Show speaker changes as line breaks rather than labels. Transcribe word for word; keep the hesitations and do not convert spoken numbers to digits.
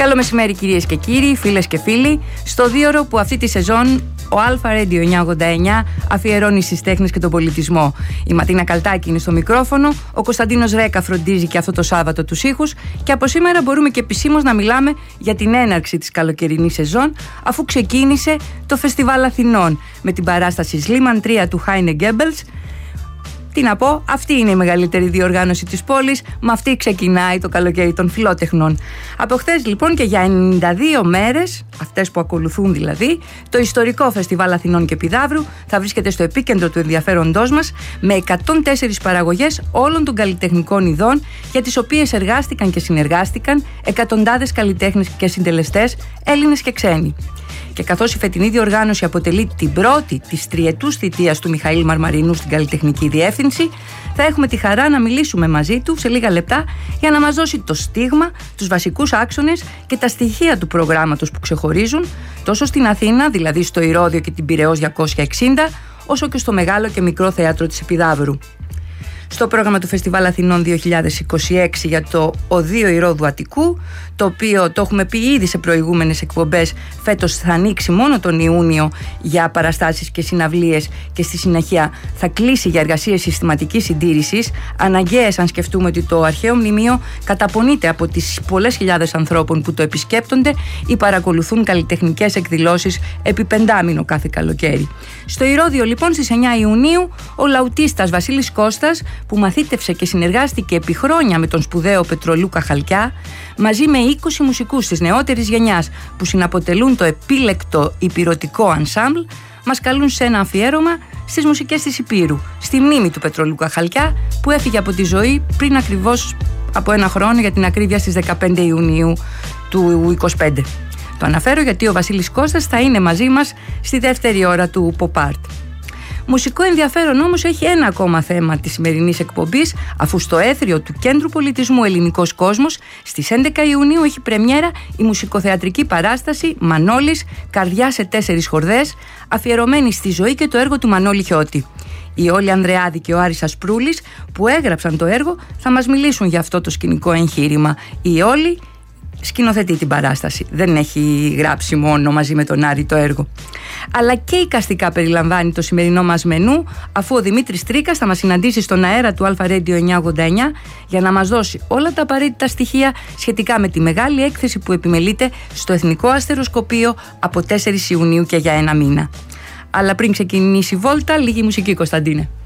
Καλό μεσημέρι κυρίες και κύριοι, φίλες και φίλοι, στο δίωρο που αυτή τη σεζόν ο Αλφα Radio εννιακόσια ογδόντα εννιά αφιερώνει στις τέχνες και τον πολιτισμό. Η Ματίνα Καλτάκη είναι στο μικρόφωνο, ο Κωνσταντίνος Ρέκα φροντίζει και αυτό το Σάββατο τους ήχους και από σήμερα μπορούμε και επισήμως να μιλάμε για την έναρξη της καλοκαιρινής σεζόν, αφού ξεκίνησε το Φεστιβάλ Αθηνών με την παράσταση Σλίμαν τρία του Χάινε Γκέμπελς. Τι να πω, αυτή είναι η μεγαλύτερη διοργάνωση της πόλης, με αυτή ξεκινάει το καλοκαίρι των φιλότεχνων. Από χθες λοιπόν και για ενενήντα δύο μέρες, αυτές που ακολουθούν δηλαδή, το ιστορικό Φεστιβάλ Αθηνών και Επιδαύρου θα βρίσκεται στο επίκεντρο του ενδιαφέροντός μας, με εκατόν τέσσερις παραγωγές όλων των καλλιτεχνικών ειδών, για τις οποίες εργάστηκαν και συνεργάστηκαν εκατοντάδες καλλιτέχνες και συντελεστές, Έλληνες και ξένοι. Και καθώς η φετινή διοργάνωση αποτελεί την πρώτη της τριετούς θητείας του Μιχαήλ Μαρμαρινού στην καλλιτεχνική διεύθυνση, θα έχουμε τη χαρά να μιλήσουμε μαζί του σε λίγα λεπτά για να μας δώσει το στίγμα, τους βασικούς άξονες και τα στοιχεία του προγράμματος που ξεχωρίζουν τόσο στην Αθήνα, δηλαδή στο Ηρώδειο και την Πειραιώς διακόσια εξήντα, όσο και στο Μεγάλο και Μικρό Θέατρο της Επιδαύρου. Στο πρόγραμμα του Φεστιβάλ Αθηνών δύο χιλιάδες είκοσι έξι για το Οδείο Ηρώδου Αττικού, το οποίο το έχουμε πει ήδη σε προηγούμενες εκπομπές, φέτος θα ανοίξει μόνο τον Ιούνιο για παραστάσεις και συναυλίες και στη συνέχεια θα κλείσει για εργασίες συστηματικής συντήρησης, αναγκαίες αν σκεφτούμε ότι το αρχαίο μνημείο καταπονείται από τις πολλές χιλιάδες ανθρώπων που το επισκέπτονται ή παρακολουθούν καλλιτεχνικές εκδηλώσεις επί πεντάμινο κάθε καλοκαίρι. Στο Ηρώδειο λοιπόν στις εννιά Ιουνίου ο λαουτίστας Βασίλης Κώστας, που μαθήτευσε και συνεργάστηκε επί χρόνια με τον σπουδαίο Πετρολούκα Χαλκιά, μαζί με είκοσι μουσικούς της νεότερης γενιάς που συναποτελούν το επίλεκτο υπηρωτικό ανσάμπλ, μας καλούν σε ένα αφιέρωμα στις μουσικές της Υπήρου, στη μνήμη του Πετρολούκα Χαλκιά, που έφυγε από τη ζωή πριν ακριβώς από ένα χρόνο, για την ακρίβεια στις δεκαπέντε Ιουνίου του είκοσι πέντε. Το αναφέρω γιατί ο Βασίλης Κώστας θα είναι μαζί μας στη δεύτερη ώρα του Pop Art. Μουσικό ενδιαφέρον όμως έχει ένα ακόμα θέμα της σημερινής εκπομπής, αφού στο έθριο του Κέντρου Πολιτισμού Ελληνικός Κόσμος στις έντεκα Ιουνίου έχει πρεμιέρα η μουσικοθεατρική παράσταση Μανώλης, καρδιά σε τέσσερις χορδές, αφιερωμένη στη ζωή και το έργο του Μανώλη Χιώτη. Η Όλη Ανδρεάδη και ο Άρης Ασπρούλης, που έγραψαν το έργο, θα μας μιλήσουν για αυτό το σκηνικό εγχείρημα. Η Όλη σκηνοθετεί την παράσταση, δεν έχει γράψει μόνο μαζί με τον Άρη το έργο. Αλλά και εικαστικά περιλαμβάνει το σημερινό μας μενού, αφού ο Δημήτρης Τρίκας θα μας συναντήσει στον αέρα του Αλφα Radio εννιακόσια ογδόντα εννιά για να μας δώσει όλα τα απαραίτητα στοιχεία σχετικά με τη μεγάλη έκθεση που επιμελείται στο Εθνικό Αστεροσκοπείο από τέσσερις Ιουνίου και για ένα μήνα. Αλλά πριν ξεκινήσει η βόλτα, λίγη μουσική, Κωνσταντίνε.